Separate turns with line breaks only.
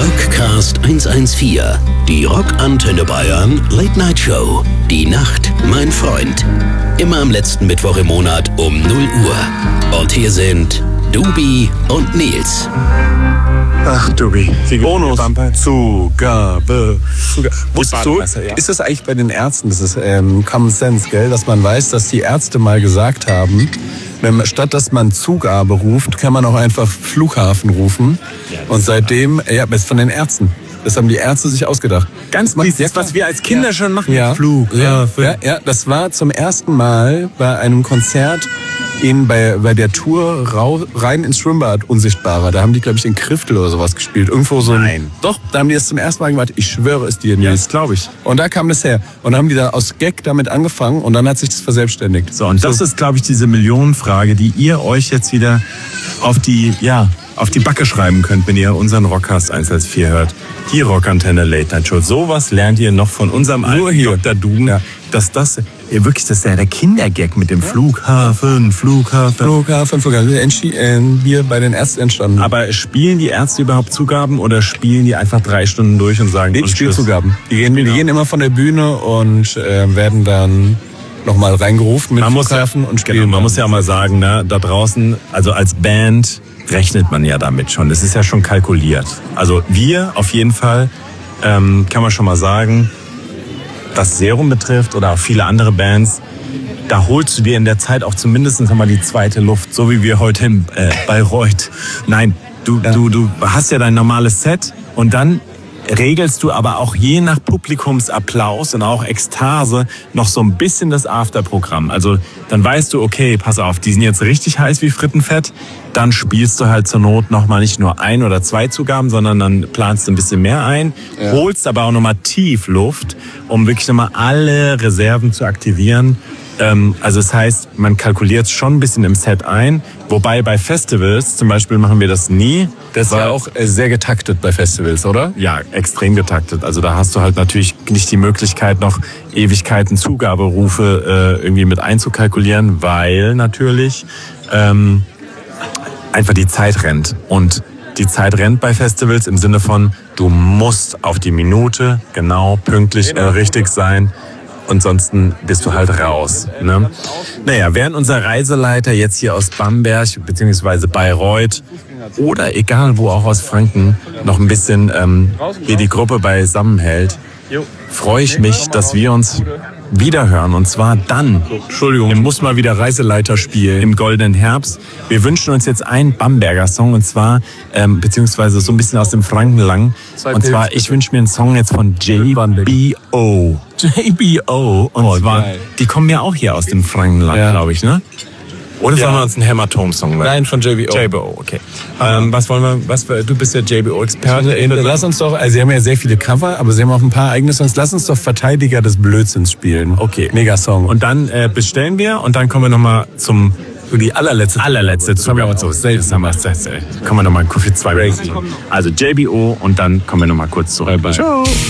Rockcast 114, die Rockantenne Bayern Late Night Show. Die Nacht, mein Freund. Immer am letzten Mittwoch im Monat um 0 Uhr. Und hier sind Dubi und Nils.
Ach, Dubi.
Bonus. Zugabe.
Wusstest du, ist das eigentlich bei den Ärzten, das ist Common Sense, gell, dass man weiß, dass die Ärzte mal gesagt haben, statt dass man Zugabe ruft, kann man auch einfach Flughafen rufen. Und seitdem, ja, das ist von den Ärzten. Das haben die Ärzte sich ausgedacht.
Ganz das, was wir als Kinder schon machen.
Ja.
Flughafen.
Ja, das war zum ersten Mal bei einem Konzert bei der Tour rein ins Schwimmbad Unsichtbarer. Da haben die, glaube ich, in Kriftel oder sowas gespielt. Irgendwo so.
Nein.
Doch, da haben die das zum ersten Mal gemacht. Ich schwöre es dir, Nils.
Ja, das glaube ich.
Und da kam das her. Und dann haben die da aus Gag damit angefangen und dann hat sich das verselbstständigt.
So, und das ist, glaube ich, diese Millionenfrage, die ihr euch jetzt wieder auf die Backe schreiben könnt, wenn ihr unseren Rockcast 114 hört. Die Rockantenne Late Night Show. Sowas lernt ihr noch von unserem alten Dr. Doom, ja. Dass das wirklich, das ist ja der Kindergag mit dem Flughafen. Hier bei den Ärzten entstanden. Aber spielen die Ärzte überhaupt Zugaben oder spielen die einfach 3 Stunden durch und sagen,
die spielen Zugaben. Die gehen immer von der Bühne und werden dann nochmal reingerufen mit Flughafen und spielen.
Genau, man muss ja auch mal sagen, ne, da draußen, also als Band rechnet man ja damit schon. Das ist ja schon kalkuliert. Also wir auf jeden Fall, kann man schon mal sagen, was Serum betrifft oder auch viele andere Bands, da holst du dir in der Zeit auch zumindest einmal die zweite Luft, so wie wir heute in Bayreuth. Nein, du hast ja dein normales Set und dann regelst du aber auch je nach Publikumsapplaus und auch Ekstase noch so ein bisschen das Afterprogramm. Also dann weißt du, okay, pass auf, die sind jetzt richtig heiß wie Frittenfett. Dann spielst du halt zur Not nochmal nicht nur 1 oder 2 Zugaben, sondern dann planst du ein bisschen mehr ein, holst aber auch nochmal tief Luft, um wirklich nochmal alle Reserven zu aktivieren. Also das heißt, man kalkuliert schon ein bisschen im Set ein, wobei bei Festivals zum Beispiel machen wir das nie.
Das war auch sehr getaktet bei Festivals, oder?
Ja, extrem getaktet. Also da hast du halt natürlich nicht die Möglichkeit, noch Ewigkeiten Zugaberufe irgendwie mit einzukalkulieren, weil natürlich einfach die Zeit rennt. Und die Zeit rennt bei Festivals im Sinne von, du musst auf die Minute genau pünktlich richtig sein. Und sonst bist du halt raus. Ne? Naja, während unser Reiseleiter jetzt hier aus Bamberg bzw. Bayreuth oder egal wo auch aus Franken noch ein bisschen hier die Gruppe beisammenhält, freue ich mich, dass wir uns wiederhören. Und zwar dann, Entschuldigung, ich muss mal wieder Reiseleiter spielen, im Goldenen Herbst. Wir wünschen uns jetzt einen Bamberger Song und zwar, beziehungsweise so ein bisschen aus dem Frankenlang. Und zwar, ich wünsche mir einen Song jetzt von JBO. JBO. Und zwar, die kommen ja auch hier aus dem Frankenland, glaube ich, ne? Oder sollen wir uns einen Hämatom-Song machen?
Nein, von JBO.
JBO, okay. Was wollen wir, du bist ja JBO-Experte.
Lass uns doch, also sie haben ja sehr viele Cover, aber sie haben auch ein paar eigene Songs. Lass uns doch Verteidiger des Blödsinns spielen.
Okay.
Mega-Song.
Und dann bestellen wir und dann kommen wir nochmal zum...
Die allerletzte
Zugabe. Kommen wir nochmal für 2 Minuten. Also JBO und dann kommen wir nochmal kurz zurück.
Ciao.